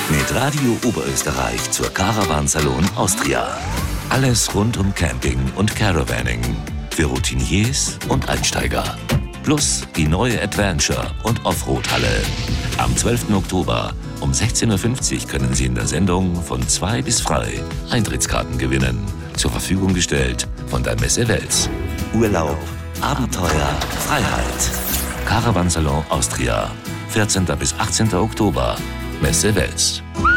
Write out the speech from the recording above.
Mit Radio Oberösterreich zur Caravansalon Austria. Alles rund um Camping und Caravanning. Für Routiniers und Einsteiger. Plus die neue Adventure- und Offroad-Halle. Am 12. Oktober um 16.50 Uhr können Sie in der Sendung von 2 bis frei Eintrittskarten gewinnen. Zur Verfügung gestellt von der Messe Wels. Urlaub, Abenteuer, Freiheit. Caravansalon Austria. 14. bis 18. Oktober. Messe Wels.